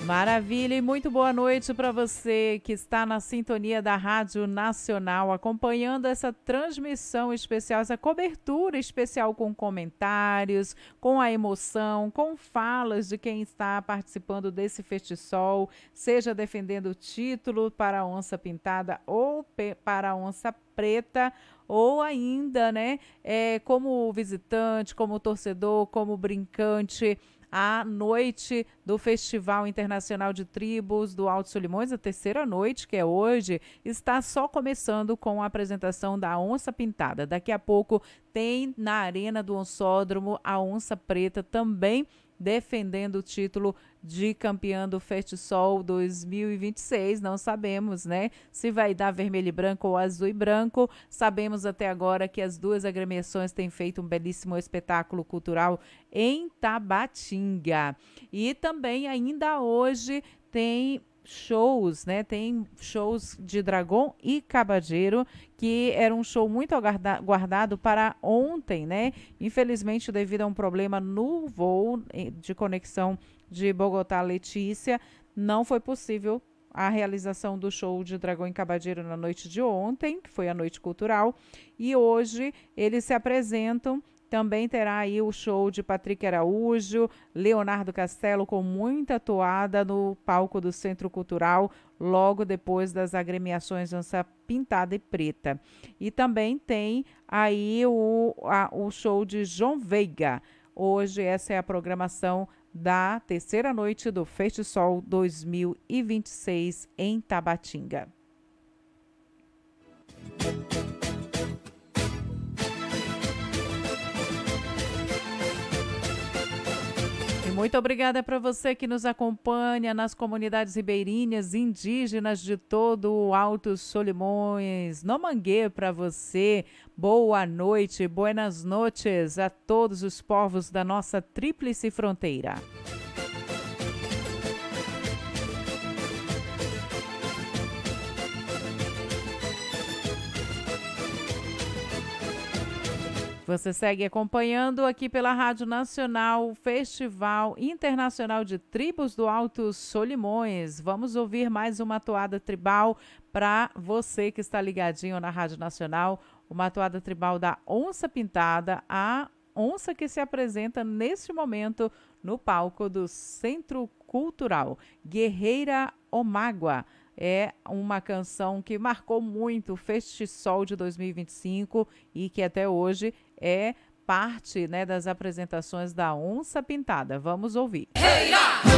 Maravilha e muito boa noite para você que está na sintonia da Rádio Nacional, acompanhando essa transmissão especial, essa cobertura especial com comentários, com a emoção, com falas de quem está participando desse festisol, seja defendendo o título para a Onça Pintada ou para a Onça Preta, ou ainda, né, como visitante, como torcedor, como brincante, a noite do Festival Internacional de Tribos do Alto Solimões, a terceira noite, que é hoje, está só começando com a apresentação da Onça Pintada. Daqui a pouco tem na Arena do Onçódromo a Onça Preta também defendendo o título de campeã do Festisol 2026. Não sabemos, né, se vai dar vermelho e branco ou azul e branco. Sabemos até agora que as duas agremiações têm feito um belíssimo espetáculo cultural em Tabatinga. E também ainda hoje tem shows, né? Tem shows de Dragon e Cabageiro, que era um show muito guardado para ontem, né? Infelizmente, devido a um problema no voo de conexão de Bogotá a Letícia, não foi possível a realização do show de Dragão e Cabageiro na noite de ontem, que foi a noite cultural, e hoje eles se apresentam. Também terá aí o show de Patrick Araújo, Leonardo Castelo com muita toada no palco do Centro Cultural, logo depois das agremiações Onça Pintada e Preta. E também tem aí o show de João Veiga. Hoje essa é a programação da terceira noite do Festisol 2026 em Tabatinga. Muito obrigada para você que nos acompanha nas comunidades ribeirinhas, indígenas de todo o Alto Solimões. No Manguê para você, boa noite, buenas noches a todos os povos da nossa tríplice fronteira. Você segue acompanhando aqui pela Rádio Nacional o Festival Internacional de Tribos do Alto Solimões. Vamos ouvir mais uma toada tribal para você que está ligadinho na Rádio Nacional. Uma toada tribal da Onça Pintada, a onça que se apresenta neste momento no palco do Centro Cultural. Guerreira Omágua. É uma canção que marcou muito o Festisol de 2025 e que até hoje é parte, né, das apresentações da Onça Pintada. Vamos ouvir. Hey, yeah!